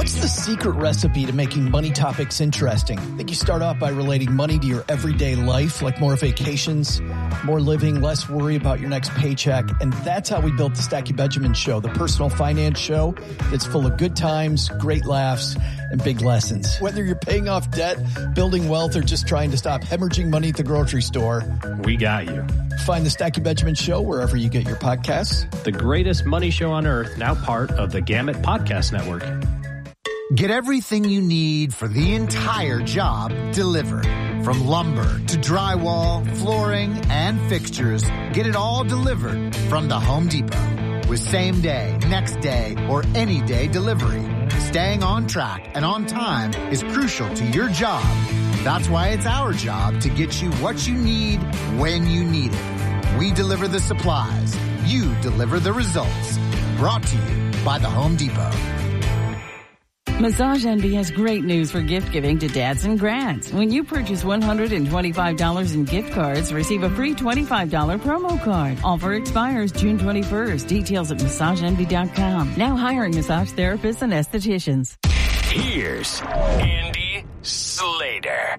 What's the secret recipe to making money topics interesting? I think you start off by relating money to your everyday life, like more vacations, more living, less worry about your next paycheck. And that's how we built the Stacking Benjamin Show, the personal finance show that's full of good times, great laughs, and big lessons. Whether you're paying off debt, building wealth, or just trying to stop hemorrhaging money at the grocery store, we got you. Find the Stacking Benjamin Show wherever you get your podcasts. The greatest money show on earth, now part of the Gamut Podcast Network. Get everything you need for the entire job delivered. From lumber to drywall, flooring, and fixtures, get it all delivered from the Home Depot. With same day, next day, or any day delivery. Staying on track and on time is crucial to your job. That's why it's our job to get you what you need when you need it. We deliver the supplies. You deliver the results. Brought to you by the Home Depot. Massage Envy has great news for gift giving to dads and grands. When you purchase $125 in gift cards, receive a free $25 promo card. Offer expires June 21st. Details at massageenvy.com. Now hiring massage therapists and estheticians. Here's Andy Slater.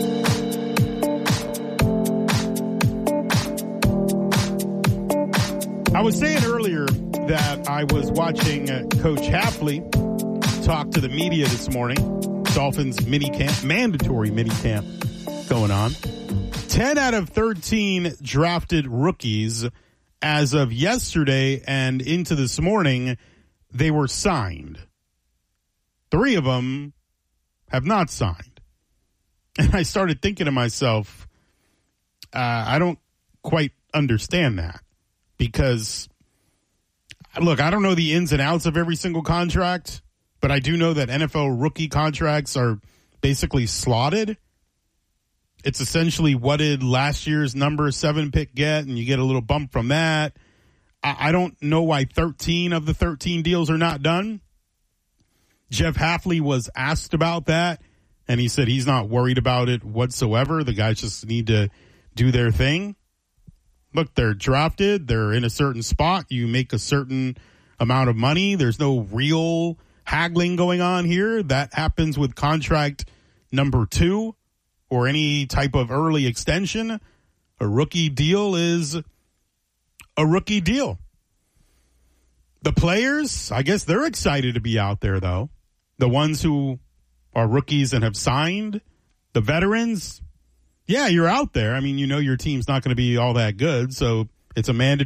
I was saying earlier that I was watching Coach Hafley talk to the media this morning. Dolphins mandatory mini camp going on. 10 out of 13 drafted rookies as of yesterday and into this morning, they were signed. 3 of them have not signed. And I started thinking to myself, I don't quite understand that. Because, look, I don't know the ins and outs of every single contract, but I do know that NFL rookie contracts are basically slotted. It's essentially what did last year's number 7 pick get, and you get a little bump from that. I don't know why 13 of the 13 deals are not done. Jeff Hafley was asked about that, and he said he's not worried about it whatsoever. The guys just need to do their thing. Look, they're drafted. They're in a certain spot. You make a certain amount of money. There's no real haggling going on here. That happens with contract number 2 or any type of early extension. A rookie deal is a rookie deal. The players, I guess they're excited to be out there, though. The ones who are rookies and have signed, the veterans, yeah, you're out there. I mean, you know your team's not going to be all that good, so it's a mandatory